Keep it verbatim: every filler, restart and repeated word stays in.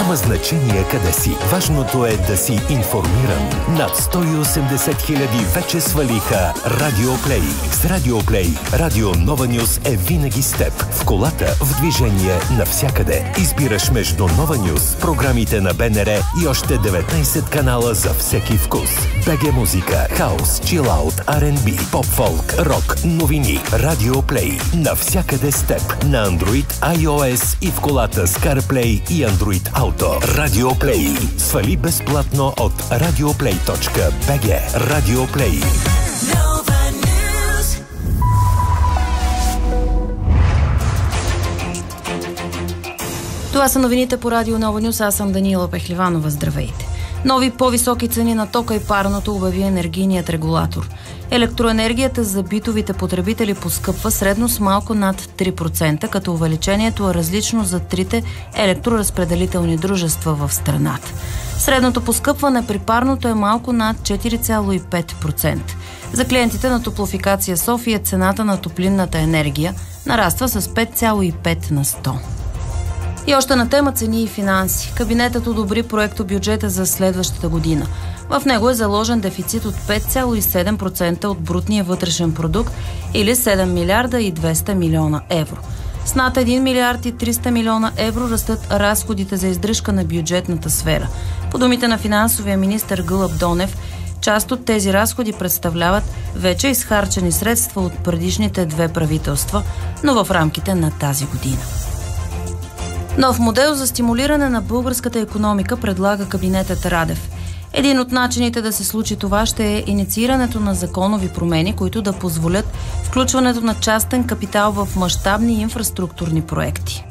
Няма значение къде си. Важното е да си информиран. Над сто и осемдесет хиляди вече свалиха Радио Плей. С Радио Плей, Радио Нова Нюз е винаги с теб. В колата, в движение, навсякъде. Избираш между Нова Нюз, програмите на БНР и още деветнайсет канала за всеки вкус. БГ музика, хаус, чилаут, Ар енд Би, поп-фолк, рок, новини. Радио Плей. Навсякъде с теб. На Android, iOS и в колата с CarPlay и Android Auto. Радио Плей. Свали безплатно от радиоплей точка би джи. Радио Плей. Това са новините по Радио Нова Нюз. Аз съм Даниела Пехливанова. Здравейте. Нови по-високи цени на тока и парното обяви енергийният регулатор. Електроенергията за битовите потребители поскъпва средно с малко над три процента, като увеличението е различно за трите електроразпределителни дружества в страната. Средното поскъпване при парното е малко над четири цяло и пет процента. За клиентите на Топлофикация София цената на топлинната енергия нараства с пет цяло и пет на сто. И още на тема цени и финанси. Кабинетът одобри проектобюджета за следващата година. В него е заложен дефицит от пет цяло и седем процента от брутния вътрешен продукт или седем милиарда и двеста милиона евро. С над един милиард и триста милиона евро растат разходите за издръжка на бюджетната сфера. По думите на финансовия министър Гълъб Донев, част от тези разходи представляват вече изхарчени средства от предишните две правителства, но в рамките на тази година. Нов модел за стимулиране на българската икономика предлага кабинетът Радев. Един от начините да се случи това ще е инициирането на законови промени, които да позволят включването на частен капитал в мащабни инфраструктурни проекти.